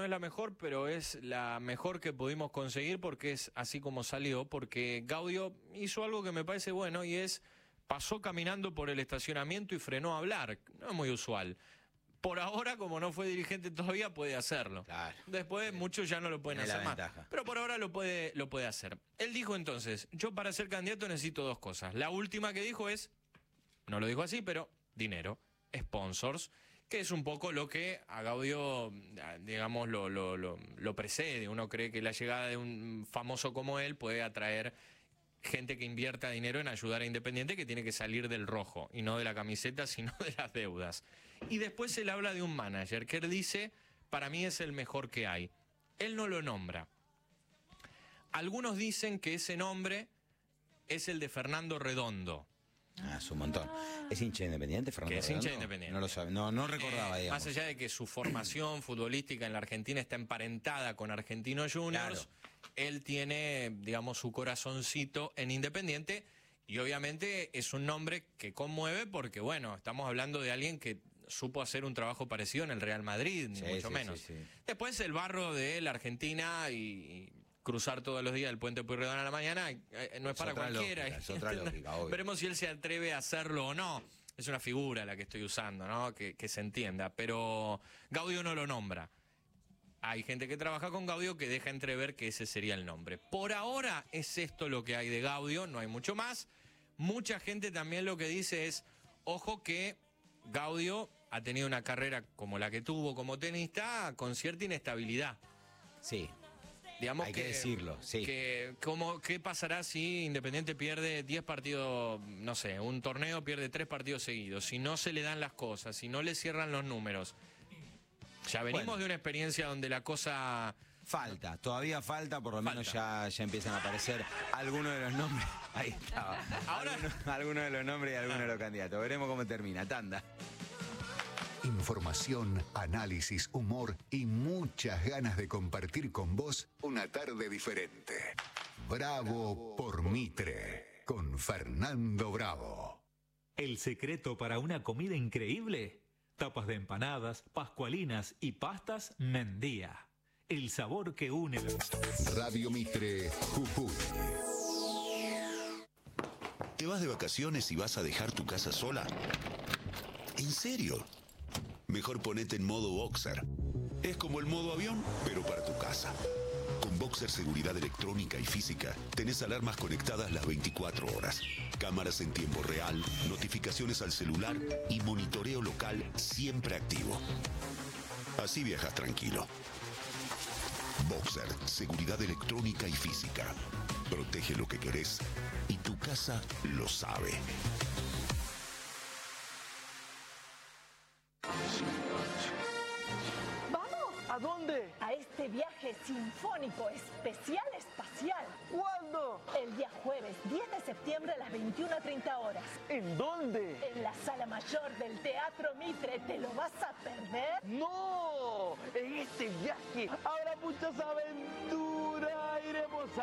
es la mejor, pero es la mejor que pudimos conseguir porque es así como salió, porque Gaudio hizo algo que me parece bueno y es, pasó caminando por el estacionamiento y frenó a hablar. No es muy usual. Por ahora, como no fue dirigente todavía, puede hacerlo. Claro. Después muchos ya no lo pueden hacer más. Pero por ahora lo puede hacer. Él dijo entonces, yo para ser candidato necesito dos cosas. La última que dijo es, no lo dijo así, pero dinero, sponsors, que es un poco lo que a Gaudio, digamos, lo precede. Uno cree que la llegada de un famoso como él puede atraer gente que invierta dinero en ayudar a Independiente, que tiene que salir del rojo, y no de la camiseta, sino de las deudas. Y después él habla de un manager, que él dice, para mí es el mejor que hay. Él no lo nombra. Algunos dicen que ese nombre es el de Fernando Redondo. Ah, es un montón. ¿Es hincha de Independiente, Fernando Que es Redondo? hincha de Independiente. No lo sabe, no recordaba, digamos. Más allá de que su formación futbolística en la Argentina está emparentada con Argentinos Juniors, claro, él tiene, digamos, su corazoncito en Independiente y obviamente es un nombre que conmueve porque, bueno, estamos hablando de alguien que supo hacer un trabajo parecido en el Real Madrid, ni mucho menos. Sí. Después el barro de la Argentina y cruzar todos los días el puente Pueyrredón a la mañana no es para cualquiera. Es otra lógica, obvio. Veremos si él se atreve a hacerlo o no. Es una figura la que estoy usando, ¿no? Que se entienda. Pero Gaudio no lo nombra. Hay gente que trabaja con Gaudio que deja entrever que ese sería el nombre. Por ahora es esto lo que hay de Gaudio, no hay mucho más. Mucha gente también lo que dice es, ojo que Gaudio ha tenido una carrera como la que tuvo como tenista con cierta inestabilidad. Sí. Digamos hay que decirlo, sí. ¿Qué pasará si Independiente pierde 10 partidos, no sé, un torneo pierde 3 partidos seguidos? Si no se le dan las cosas, si no le cierran los números. Ya venimos de una experiencia donde la cosa... Todavía falta, por lo menos ya empiezan a aparecer algunos de los nombres. Ahí estaba. Ahora... algunos de los nombres y algunos de los candidatos. Veremos cómo termina. Tanda. Información, análisis, humor y muchas ganas de compartir con vos una tarde diferente. Bravo por Mitre, con Fernando Bravo. ¿El secreto para una comida increíble? Tapas de empanadas, pascualinas y pastas Mendía. El sabor que une Radio Mitre, Jujuy. ¿Te vas de vacaciones y vas a dejar tu casa sola? ¿En serio? Mejor ponete en modo Boxer. Es como el modo avión, pero para tu casa. Con Boxer Seguridad Electrónica y Física, tenés alarmas conectadas las 24 horas, cámaras en tiempo real, notificaciones al celular y monitoreo local siempre activo. Así viajas tranquilo. Boxer Seguridad Electrónica y Física. Protege lo que querés y tu casa lo sabe. ¿A dónde? A este viaje sinfónico especial espacial. ¿Cuándo? El día jueves 10 de septiembre a las 21:30 horas. ¿En dónde? En la sala mayor del Teatro Mitre. ¿Te lo vas a perder? ¡No! En este viaje habrá muchas aventuras. Iremos a